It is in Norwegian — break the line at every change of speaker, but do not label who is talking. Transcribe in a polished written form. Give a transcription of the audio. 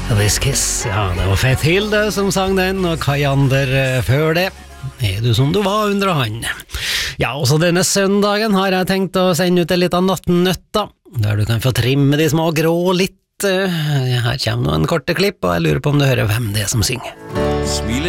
This Kiss, ja, det var Fett Hilde som sang den, og Kajander før det. Er du som du var under han? Ja, også denne søndagen har jeg tenkt å sende ut en liten nattnøtta, der du kan få trimme de små grå litt. Her kommer noen korte klipp, og jeg lurer på om du hører hvem det er som synger.